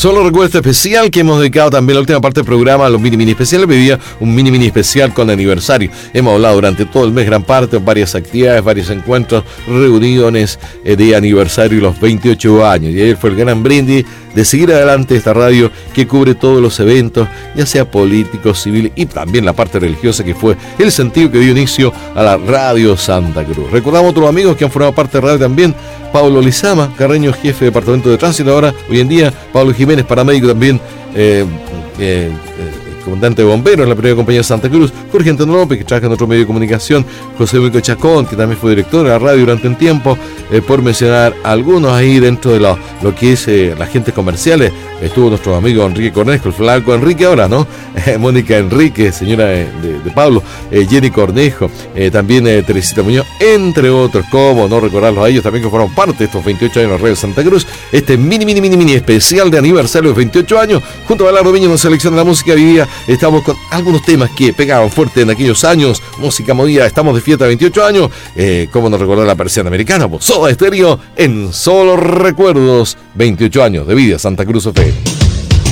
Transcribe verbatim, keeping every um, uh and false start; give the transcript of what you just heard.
Solo recuerdo este especial que hemos dedicado también la última parte del programa a los mini mini especiales. Vivía un mini mini especial con aniversario. Hemos hablado durante todo el mes, gran parte, varias actividades, varios encuentros, reuniones eh, de aniversario y los veintiocho años. Y ayer fue el gran brindis de seguir adelante esta radio que cubre todos los eventos, ya sea políticos, civiles y también la parte religiosa, que fue el sentido que dio inicio a la Radio Santa Cruz. Recordamos a otros amigos que han formado parte de radio también. Pablo Lizama, Carreño, jefe de departamento de tránsito ahora, hoy en día. Pablo Jiménez, paramédico también, eh, eh, eh, comandante de bomberos en la primera compañía de Santa Cruz. Jorge Antonio López, que trabaja en otro medio de comunicación. José Mico Chacón, que también fue director de la radio durante un tiempo, eh, por mencionar algunos ahí dentro de lo, lo que es eh, las agentes comerciales. Estuvo nuestro amigo Enrique Cornejo, el flaco Enrique ahora, ¿no? Eh, Mónica Enrique, señora de, de, de Pablo, eh, Jenny Cornejo, eh, también eh, Teresita Muñoz, entre otros. Cómo no recordarlos a ellos también, que fueron parte de estos veintiocho años de la Radio Santa Cruz. Este mini, mini, mini, mini especial de aniversario de veintiocho años, junto a Valardo Viña en la selección de la música vivía. Estamos con algunos temas que pegaban fuerte en aquellos años. Música movida, estamos de fiesta de veintiocho años. Eh, cómo no recordar la persiana americana, pues Soda Stereo en Solo Recuerdos, veintiocho años de vida, Santa Cruz F M.